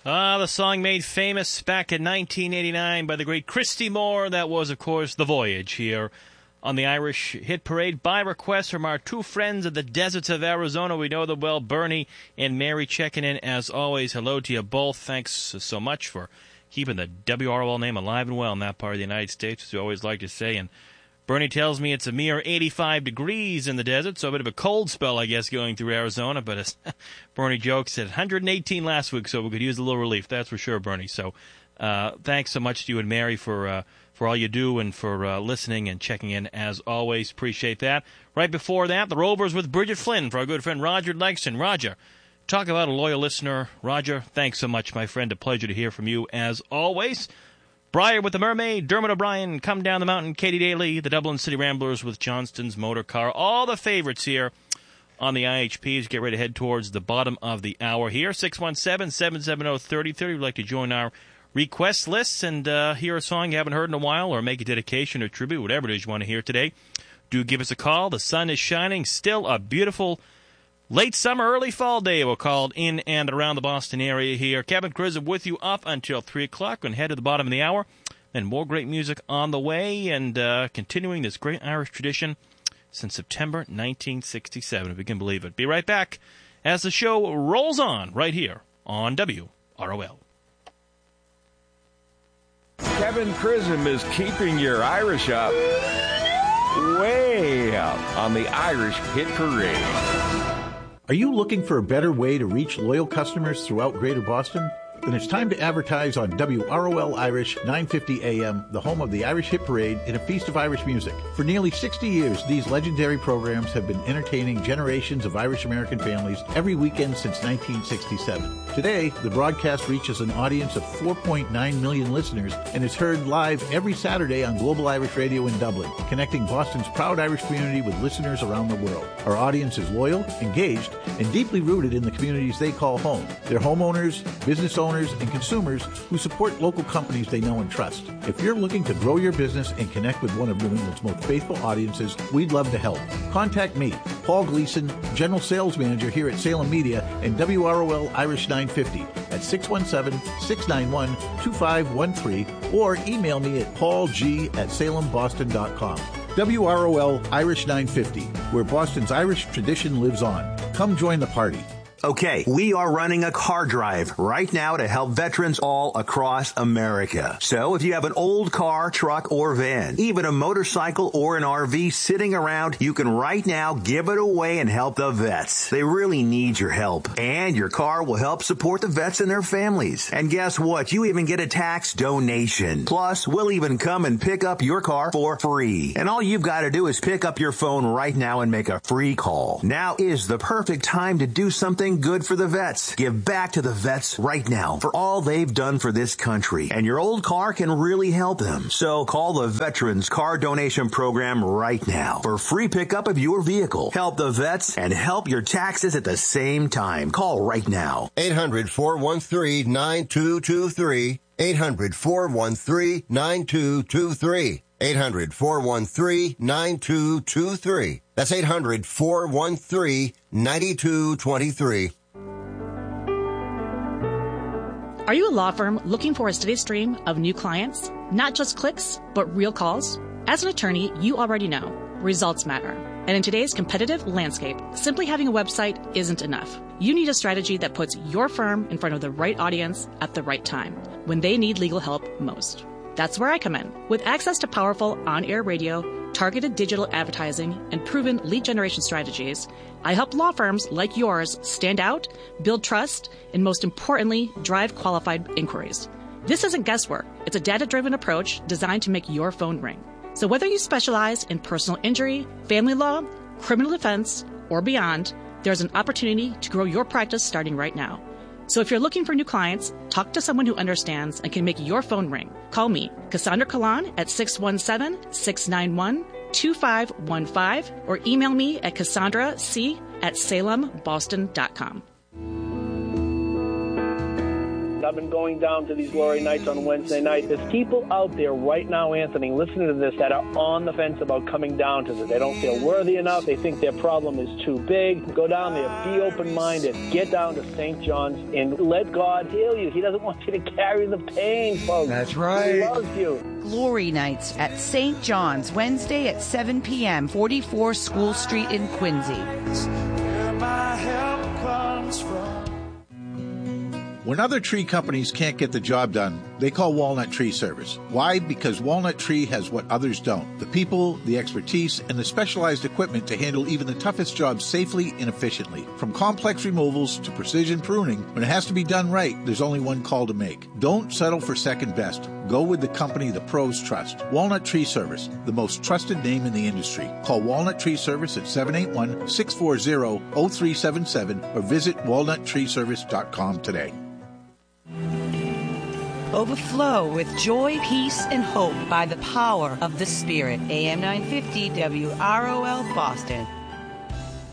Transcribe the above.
The song made famous back in 1989 by the great Christy Moore. That was, of course, The Voyage here on the Irish Hit Parade by request from our two friends of the deserts of Arizona. We know them well, Bernie and Mary, checking in as always. Hello to you both. Thanks so much for keeping the WROL name alive and well in that part of the United States, as we always like to say. And Bernie tells me it's a mere 85 degrees in the desert, so a bit of a cold spell, I guess, going through Arizona. But as Bernie jokes, at 118 last week, so we could use a little relief. That's for sure, Bernie. So thanks so much to you and Mary for all you do and for listening and checking in, as always. Appreciate that. Right before that, the Rovers with Bridget Flynn for our good friend Roger Langston. Roger, talk about a loyal listener. Roger, thanks so much, my friend. A pleasure to hear from you, as always. Briar with the Mermaid, Dermot O'Brien, Come Down the Mountain, Katie Daly, the Dublin City Ramblers with Johnston's Motor Car. All the favorites here on the IHPs. Get ready to head towards the bottom of the hour here. 617-770-3030. We'd like to join our request lists and hear a song you haven't heard in a while, or make a dedication or tribute, whatever it is you want to hear today. Do give us a call. The sun is shining. Still a beautiful late summer, early fall day, we'll call it, in and around the Boston area here. Kevin Criz with you up until 3 o'clock and head to the bottom of the hour. Then more great music on the way, and continuing this great Irish tradition since September 1967, if you can believe it. Be right back as the show rolls on right here on WROL. Kevin Chisholm is keeping your Irish up way up on the Irish Hit Parade. Are you looking for a better way to reach loyal customers throughout Greater Boston? Then it's time to advertise on WROL Irish 950 AM, the home of the Irish Hit Parade and a feast of Irish music. For nearly 60 years, these legendary programs have been entertaining generations of Irish-American families every weekend since 1967. Today, the broadcast reaches an audience of 4.9 million listeners and is heard live every Saturday on Global Irish Radio in Dublin, connecting Boston's proud Irish community with listeners around the world. Our audience is loyal, engaged, and deeply rooted in the communities they call home. They're homeowners, business owners, and consumers who support local companies they know and trust. If you're looking to grow your business and connect with one of New England's most faithful audiences, we'd love to help. Contact me, Paul Gleason, General Sales Manager here at Salem Media and WROL Irish 950 at 617-691-2513, or email me at paulg@salemboston.com. WROL Irish 950, where Boston's Irish tradition lives on. Come join the party. Okay, we are running a car drive right now to help veterans all across America. So if you have an old car, truck, or van, even a motorcycle or an RV sitting around, you can right now give it away and help the vets. They really need your help. And your car will help support the vets and their families. And guess what? You even get a tax donation. Plus, we'll even come and pick up your car for free. And all you've got to do is pick up your phone right now and make a free call. Now is the perfect time to do something good for the vets. Give back to the vets right now for all they've done for this country. And your old car can really help them. So call the Veterans Car Donation Program right now for free pickup of your vehicle. Help the vets and help your taxes at the same time. Call right now. 800-413-9223. 800-413-9223. 800-413-9223. That's 800-413-9223. Are you a law firm looking for a steady stream of new clients? Not just clicks, but real calls? As an attorney, you already know results matter. And in today's competitive landscape, simply having a website isn't enough. You need a strategy that puts your firm in front of the right audience at the right time, when they need legal help most. That's where I come in. With access to powerful on-air radio, targeted digital advertising, and proven lead generation strategies, I help law firms like yours stand out, build trust, and most importantly, drive qualified inquiries. This isn't guesswork. It's a data-driven approach designed to make your phone ring. So whether you specialize in personal injury, family law, criminal defense, or beyond, there's an opportunity to grow your practice starting right now. So if you're looking for new clients, talk to someone who understands and can make your phone ring. Call me, Cassandra Kalan, at 617-691-2515, or email me at cassandrac@salemboston.com. I've been going down to these glory nights on Wednesday night. There's people out there right now, Anthony, listening to this that are on the fence about coming down to this. They don't feel worthy enough. They think their problem is too big. Go down there. Be open-minded. Get down to St. John's and let God heal you. He doesn't want you to carry the pain, folks. That's right. He loves you. Glory Nights at St. John's, Wednesday at 7 p.m., 44 School Street in Quincy. Where my help comes from. When other tree companies can't get the job done, they call Walnut Tree Service. Why? Because Walnut Tree has what others don't. The people, the expertise, and the specialized equipment to handle even the toughest jobs safely and efficiently. From complex removals to precision pruning, when it has to be done right, there's only one call to make. Don't settle for second best. Go with the company the pros trust. Walnut Tree Service, the most trusted name in the industry. Call Walnut Tree Service at 781-640-0377 or visit walnuttreeservice.com today. Overflow with joy, peace, and hope by the power of the Spirit. AM 950 WROL Boston.